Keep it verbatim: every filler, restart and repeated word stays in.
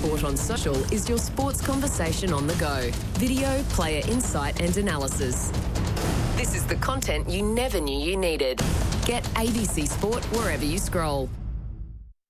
Sport on social is your sports conversation on the go. Video, player insight and analysis. This is the content you never knew you needed. Get A B C Sport wherever you scroll.